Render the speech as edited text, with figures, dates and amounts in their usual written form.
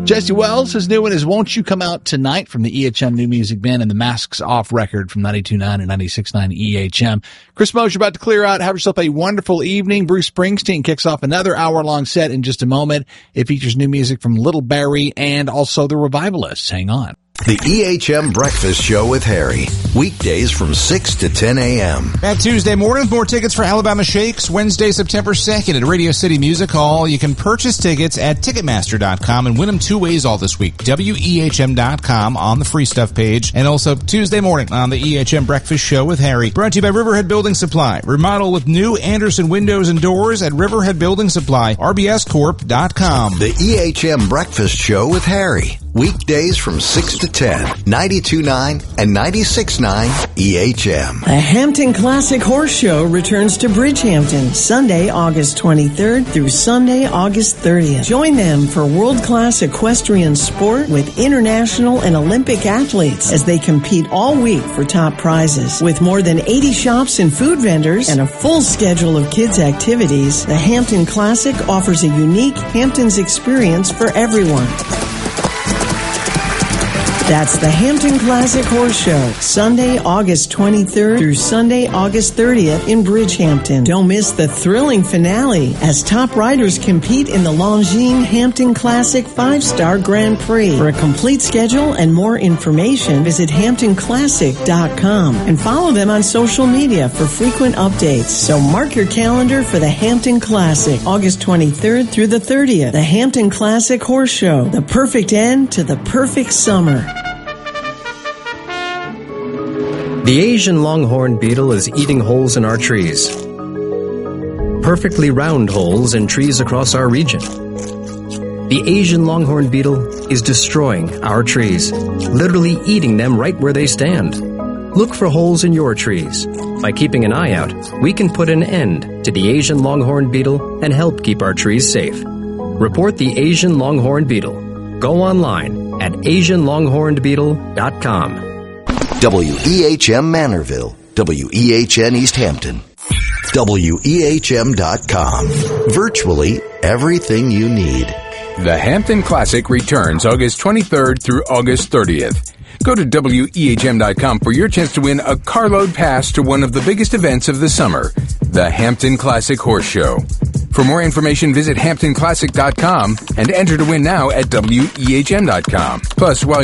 Jesse Wells, his new one is Won't You Come Out Tonight from the EHM New Music Band and the Masks Off record from 92.9 and 96.9 EHM. Chris Mose, you're about to clear out. Have yourself a wonderful evening. Bruce Springsteen kicks off another hour-long set in just a moment. It features new music from Little Barrie and also the Revivalists. Hang on. The EHM Breakfast Show with Harry. Weekdays from 6 to 10 a.m. At Tuesday morning, more tickets for Alabama Shakes, Wednesday, September 2nd at Radio City Music Hall. You can purchase tickets at Ticketmaster.com and win them two ways all this week. WEHM.com on the free stuff page, and also Tuesday morning on the EHM Breakfast Show with Harry. Brought to you by Riverhead Building Supply. Remodel with new Anderson windows and doors at Riverhead Building Supply. RBScorp.com. The EHM Breakfast Show with Harry. Weekdays from 6 to 10, 92.9 and 96.9 EHM. The Hampton Classic Horse Show returns to Bridgehampton Sunday, August 23rd through Sunday, August 30th. Join them for world-class equestrian sport with international and Olympic athletes as they compete all week for top prizes. With more than 80 shops and food vendors and a full schedule of kids' activities, the Hampton Classic offers a unique Hamptons experience for everyone. That's the Hampton Classic Horse Show, Sunday, August 23rd through Sunday, August 30th in Bridgehampton. Don't miss the thrilling finale as top riders compete in the Longines Hampton Classic 5-Star Grand Prix. For a complete schedule and more information, visit HamptonClassic.com and follow them on social media for frequent updates. So mark your calendar for the Hampton Classic, August 23rd through the 30th. The Hampton Classic Horse Show, the perfect end to the perfect summer. The Asian longhorn beetle is eating holes in our trees. Perfectly round holes in trees across our region. The Asian longhorn beetle is destroying our trees, literally eating them right where they stand. Look for holes in your trees. By keeping an eye out, we can put an end to the Asian longhorn beetle and help keep our trees safe. Report the Asian longhorn beetle. Go online at AsianLonghornedBeetle.com. WEHM Manorville, WEHN East Hampton, WEHM.com. Virtually everything you need. The Hampton Classic returns August 23rd through August 30th. Go to WEHM.com for your chance to win a carload pass to one of the biggest events of the summer, the Hampton Classic Horse Show. For more information, visit HamptonClassic.com and enter to win now at WEHM.com. Plus, while